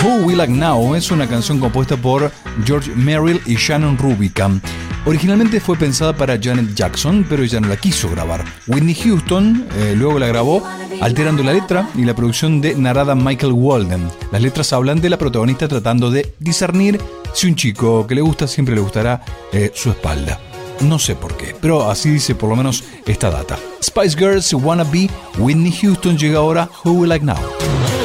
Who We Like Now es una canción compuesta por George Merrill y Shannon Rubicam. Originalmente fue pensada para Janet Jackson, pero ella no la quiso grabar. Whitney Houston luego la grabó, alterando la letra y la producción de Narada Michael Walden. Las letras hablan de la protagonista tratando de discernir si un chico que le gusta siempre le gustará su espalda. No sé por qué, pero así dice por lo menos esta data. Spice Girls Wanna Be, Whitney Houston llega ahora Who We Like Now.